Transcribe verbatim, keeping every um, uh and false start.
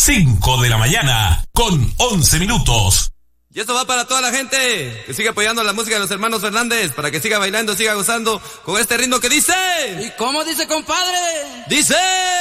cinco de la mañana, con once minutos. Y esto va para toda la gente que sigue apoyando la música de los hermanos Fernández, para que siga bailando, siga gozando con este ritmo que dice... ¿Y cómo dice, compadre? ¡Dice!